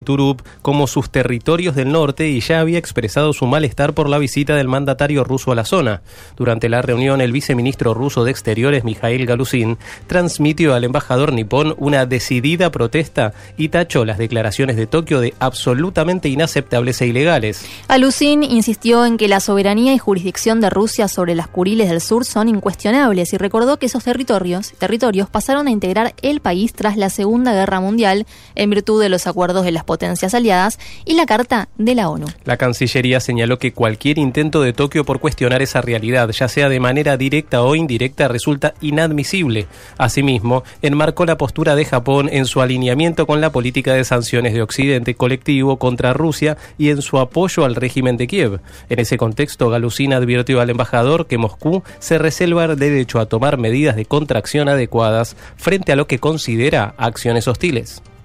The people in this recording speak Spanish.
Turup como sus territorios del norte y ya había expresado su malestar por la visita del mandatario ruso a la zona. Durante la reunión, el viceministro ruso de Exteriores, Mikhail Galuzin, transmitió al embajador nipón una decidida protesta y tachó las declaraciones de Tokio de absolutamente inaceptables e ilegales. Galuzin insistió en que la soberanía y jurisdicción de Rusia sobre las Kuriles del Sur son incuestionables y recordó que esos territorios pasaron a integrar el país tras la Segunda Guerra Mundial en virtud de los acuerdos de las potencias aliadas y la Carta de la ONU. La Cancillería señaló que cualquier intento de Tokio por cuestionar esa realidad, ya sea de manera directa o indirecta, resulta inadmisible. Asimismo, enmarcó la postura de Japón en su alineamiento con la política de sanciones de Occidente colectivo contra Rusia y en su apoyo al régimen de Kiev. En ese contexto, Galuzin advirtió al embajador que Moscú se reserva el derecho a tomar medidas de contracción adecuadas frente a lo que considera acciones hostiles.